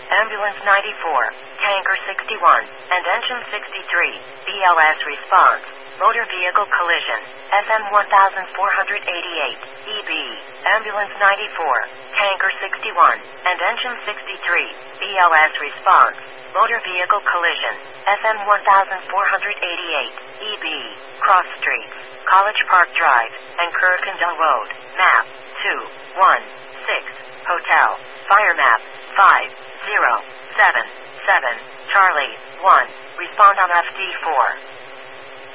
Ambulance 94, Tanker 61, and Engine 63, BLS response. Motor vehicle collision, SM 1488, EB, Ambulance 94, Tanker 61, and Engine 63, BLS response. Motor vehicle collision, SM 1488, EB, Cross Streets, College Park Drive, and Kirkendall Road, map 216, Hotel, fire map 5077, Charlie 1, respond on FD4.